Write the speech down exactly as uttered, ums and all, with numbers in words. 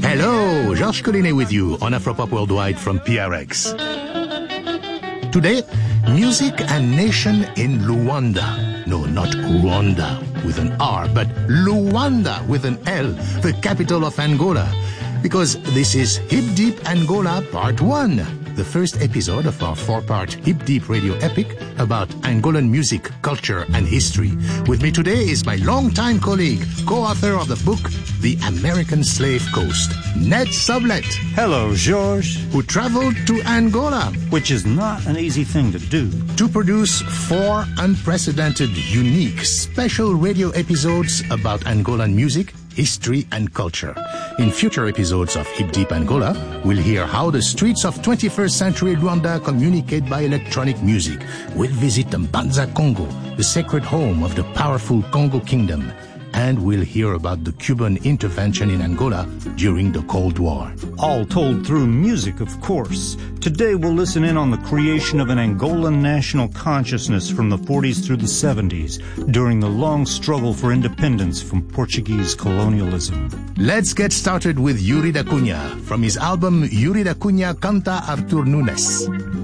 Hello, Georges Collinet with you on Afropop Worldwide from P R X. Today, music and nation in Luanda. No, not Rwanda with an R, but Luanda with an L, the capital of Angola. Because this is Hip Deep Angola Part one, the first episode of our four-part Hip Deep radio epic about Angolan music, culture, and history. With me today is my longtime colleague, co-author of the book, The American Slave Coast, Ned Sublette. Hello, Georges. Who traveled to Angola. Which is not an easy thing to do. To produce four unprecedented, unique, special radio episodes about Angolan music, history, and culture. In future episodes of Hip Deep Angola, we'll hear how the streets of twenty-first century Rwanda communicate by electronic music. We'll visit Mbanza Congo, the sacred home of the powerful Congo Kingdom. And we'll hear about the Cuban intervention in Angola during the Cold War. All told through music, of course. Today we'll listen in on the creation of an Angolan national consciousness from the forties through the seventies, during the long struggle for independence from Portuguese colonialism. Let's get started with Yuri da Cunha, from his album Yuri da Cunha Canta Artur Nunes.